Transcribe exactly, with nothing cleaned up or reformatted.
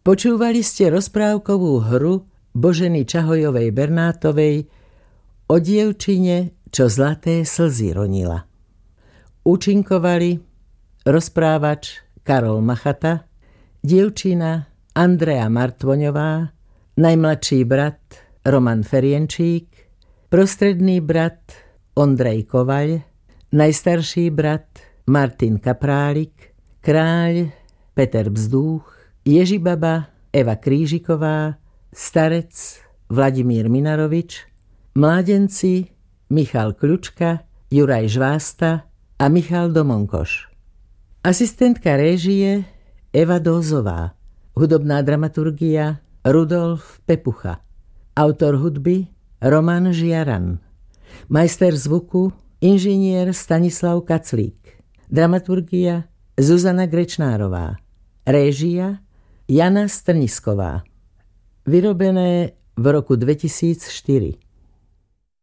Počúvali ste rozprávkovú hru Boženy Čahojovej Bernátovej o dievčine, čo zlaté slzy ronila. Účinkovali rozprávač Karol Machata, dievčina Andrea Martvoňová, najmladší brat Roman Ferienčík, prostredný brat Ondrej Kovaľ, najstarší brat Martin Kaprálik, kráľ Peter Bzdúch, Ježibaba Eva Krížiková, starec Vladimír Minarovič, mládenci Michal Kľučka, Juraj Žvásta a Michal Domonkoš. Asistentka réžie Eva Dózová, hudobná dramaturgia Rudolf Pepucha, autor hudby Roman Žiaran, majster zvuku inžinier Stanislav Kaclík, dramaturgia Zuzana Grečnárová, réžia Jana Strnisková. Vyrobené v roku dvetisícštyri.